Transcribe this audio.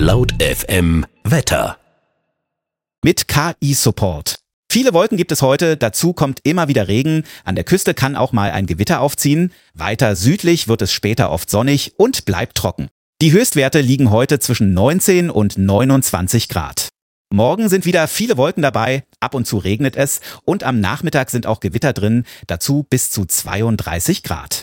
Laut FM Wetter. Mit KI-Support. Viele Wolken gibt es heute, dazu kommt immer wieder Regen. An der Küste kann auch mal ein Gewitter aufziehen. Weiter südlich wird es später oft sonnig und bleibt trocken. Die Höchstwerte liegen heute zwischen 19 und 29 Grad. Morgen sind wieder viele Wolken dabei, ab und zu regnet es und am Nachmittag sind auch Gewitter drin, dazu bis zu 32 Grad.